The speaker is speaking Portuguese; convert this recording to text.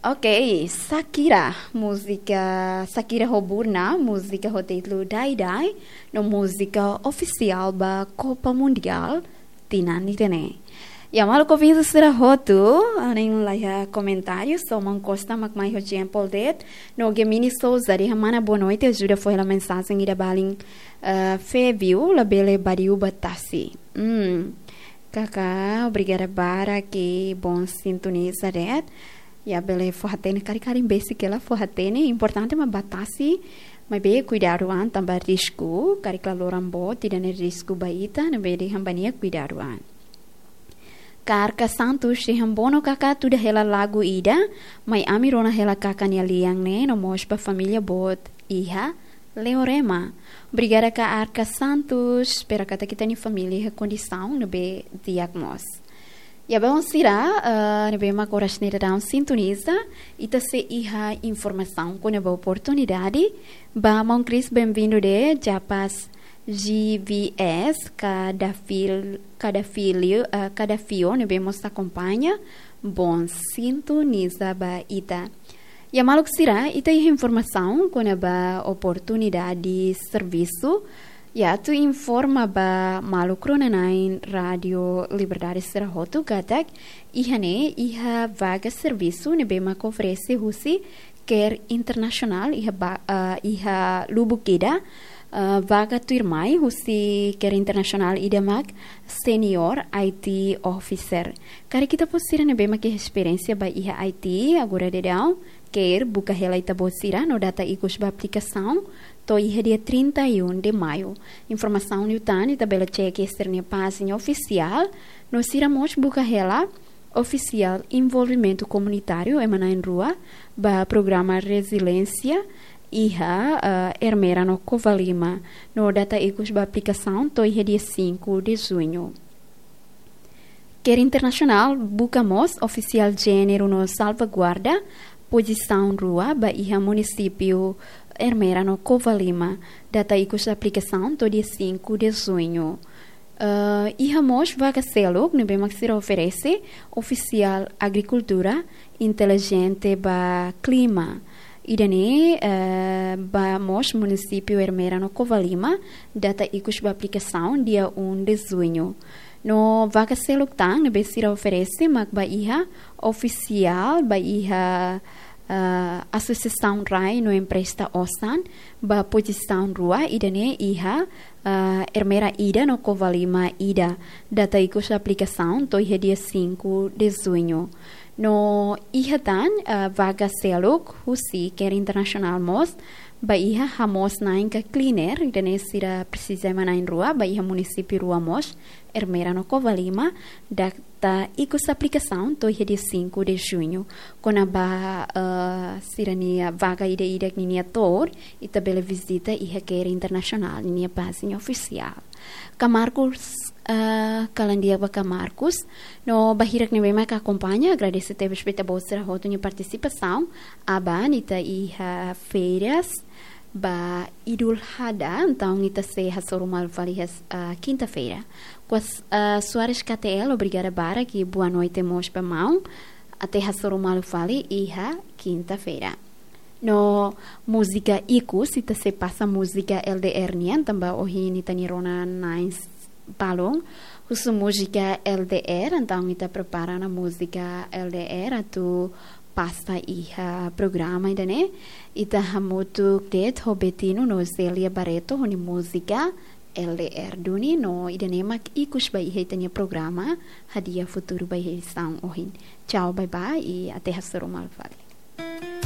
Ok, Shakira Roburna, música do título Dai Dai, no música oficial da Copa Mundial, Tinani Tene. Ya malu ko vindu sira hotu, aning laya comentários, so man costa magmai ho tempo det, no gemini Souza de mana boa noite, ajuda foi a mensagem ida baling fe viu la bele bariu batasi. Kaka, obrigada bara que bom sintoniza det. Ya bele forratene cari basic ela forratene importante ma batasi mas be cuidadoan tambah risco cari calorambo tidak ne risco baita ne be de hambania cuidadoan Carca Santos de hambono kaka tuda hela lago ida mai amirona hela kaka nia liang ne no mospa família bot iha Leorema obrigada ka Arca Santos espera kata kita ni família condição ne be diagnos Ja, bij ons hier, we maken orasneira down sintoniza, ita se iha informação com a oportunidade, ba mon Cris bem-vindo de Japas GVS, cada fio, ne vemos acompanha, bom sintoniza ba ita. Ja, maluk sira, ita iha informação com a oportunidade de serviço, Ya, tu informa ba malu kronenain Radio Liberdade Serahotu gatak iha vaga serviço ne bema que oferece husi care internacional iha lubukida vaga tu irmai husi care internacional idamak senior IT officer. Kari kita posira ne bema que experiência ba iha IT agora de down care buka hela ita bosira no data ikus ba aplicação to iha dia 31 de maio. Informação no tani tabela cheque externa página oficial no siramos buka hela oficial envolvimento comunitário emana em rua ba programa resiliência iha Ermera no Covalima no data ikus ba aplicação to iha dia 5 de junho. Quer internacional bucamos oficial gênero no salvaguarda posição rua ba iha município Ermera no Covalima, data ikus aplicação to dia 5 de junho. Iha mos vaga selo, ne bem que oferece oficial agricultura inteligente ba clima. Idane ba mos município Ermera no Covalima, data ikus ba aplicação dia 1 de junho. No vaga selo tang ne bem oferece mag ba iha oficial ba iha Associação RAI no empresta Osan ba posição rua idane iha Ermera ida no Covalima ida data ikus aplicação to iha dia 5 de junho. No iha tan vaga seluk husi quer internacional mos ba iha hamos nain ka cleaner idane sira precisa manain rua ba iha município rua mos Ermera no Covalima data ikus aplicação to iha dia 5 de junho com a ba sirania vaga ida ninia tor e tabela visita iha quer internacional ninia página oficial. Camarcos calendia ba Camarcos no bahirak ni bema ka acompanha agradecer teve respeito a bolsa roto participação aba nita iha feiras ba Idul Adha então nita se hasorumal valias quinta-feira com Soares KTL obrigada bara que boa noite mos pa mão até hasorumal vali iha quinta-feira. No música iku sita se passa música LDR nian tambah ohi nita nirona nines balong husu música LDR então nita prepara na música LDR atu pasta iha programa ainda né ita hamutu det hobetino no Zelia Barreto honi música LDR duni no idane mak ikus ba iha itanya programa hadiah futuro ba iha sang ohin. Ciao bye bye e até hasarumal vale.